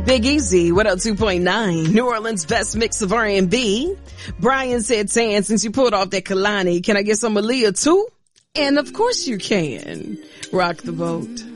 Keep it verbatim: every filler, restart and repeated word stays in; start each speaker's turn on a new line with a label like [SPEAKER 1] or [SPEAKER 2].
[SPEAKER 1] Big Easy, one oh two point nine, New Orleans' best mix of R and B. Brian said, Tan, since you pulled off that Kalani, can I get some Aaliyah too? And of course you can. Rock the boat.